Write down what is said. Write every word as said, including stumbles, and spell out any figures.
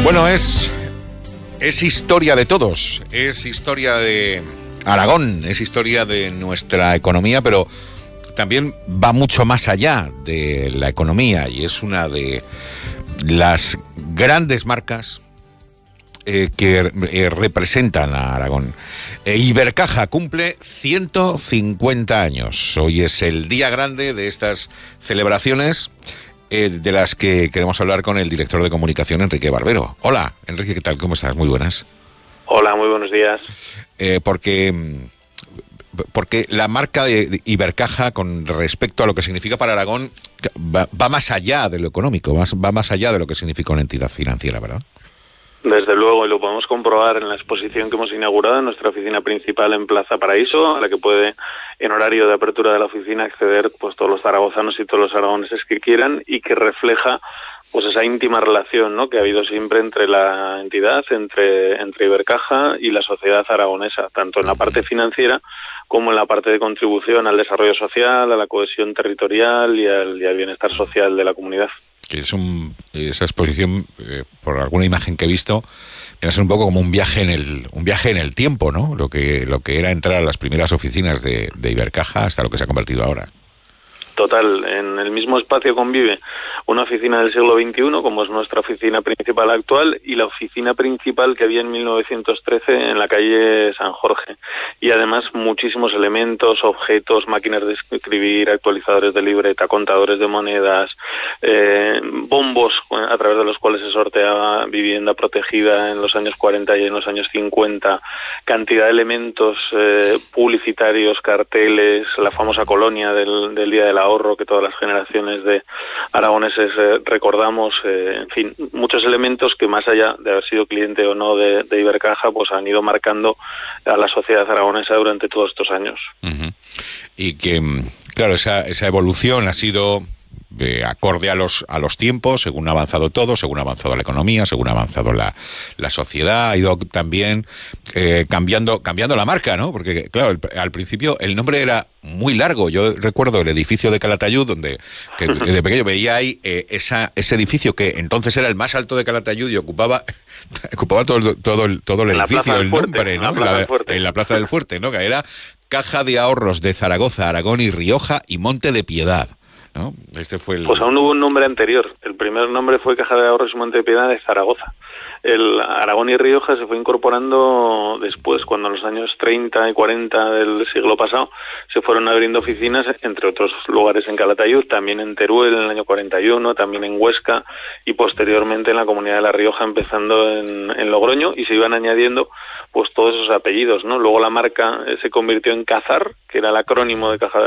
Bueno, es, es historia de todos, es historia de Aragón, es historia de nuestra economía, pero también va mucho más allá de la economía y es una de las grandes marcas eh, que eh, representan a Aragón. Eh, Ibercaja cumple ciento cincuenta años. Hoy es el día grande de estas celebraciones, eh, de las que queremos hablar con el director de comunicación, Enrique Barbero. Hola, Enrique, ¿qué tal? ¿Cómo estás? Muy buenas. Hola, muy buenos días. Eh, porque... Porque la marca de Ibercaja, con respecto a lo que significa para Aragón, va, va más allá de lo económico, va, va más allá de lo que significa una entidad financiera, ¿verdad? Desde luego, y lo podemos comprobar en la exposición que hemos inaugurado en nuestra oficina principal en Plaza Paraíso, a la que puede, en horario de apertura de la oficina, acceder pues todos los zaragozanos y todos los aragoneses que quieran, y que refleja pues esa íntima relación, ¿no?, que ha habido siempre entre la entidad, entre, entre Ibercaja y la sociedad aragonesa, tanto en la parte financiera como en la parte de contribución al desarrollo social, a la cohesión territorial y al, y al bienestar social de la comunidad. Es un, esa exposición, eh, por alguna imagen que he visto, viene a ser un poco como un viaje en el un viaje en el tiempo, ¿no? Lo que lo que era entrar a las primeras oficinas de, de Ibercaja hasta lo que se ha convertido ahora. Total, en el mismo espacio convive una oficina del siglo veintiuno, como es nuestra oficina principal actual, y la oficina principal que había en mil novecientos trece en la calle San Jorge. Y además muchísimos elementos, objetos, máquinas de escribir, actualizadores de libreta, contadores de monedas, eh, bombos a través de los cuales se sorteaba vivienda protegida en los años cuarenta y en los años cincuenta, cantidad de elementos eh, publicitarios, carteles, la famosa colonia del, del Día del Ahorro que todas las generaciones de aragoneses eh, recordamos, eh, en fin, muchos elementos que más allá de haber sido cliente o no de, de Ibercaja, pues han ido marcando a la sociedad aragonesa durante todos estos años. Uh-huh. Y que, claro, esa, esa evolución ha sido de acorde a los a los tiempos, según ha avanzado todo, según ha avanzado la economía, según ha avanzado la, la sociedad, ha ido también eh, cambiando cambiando la marca, ¿no? Porque, claro, el, al principio el nombre era muy largo. Yo recuerdo el edificio de Calatayud, donde que de pequeño veía ahí eh, esa, ese edificio que entonces era el más alto de Calatayud y ocupaba ocupaba todo, todo, el, todo el edificio, el nombre, ¿no? En la, la, en la Plaza del Fuerte, ¿no? Que era Caja de Ahorros de Zaragoza, Aragón y Rioja y Monte de Piedad, ¿no? Este fue el... Pues aún hubo un nombre anterior. El primer nombre fue Caja de Ahorros y Monte de Piedad de Zaragoza. El Aragón y Rioja se fue incorporando después, cuando en los años treinta y cuarenta del siglo pasado se fueron abriendo oficinas, entre otros lugares en Calatayud, también en Teruel en el año cuarenta y uno, también en Huesca y posteriormente en la Comunidad de La Rioja, empezando en, en Logroño, y se iban añadiendo pues todos esos apellidos, ¿no? Luego la marca eh, se convirtió en Cazar, que era el acrónimo de Caja de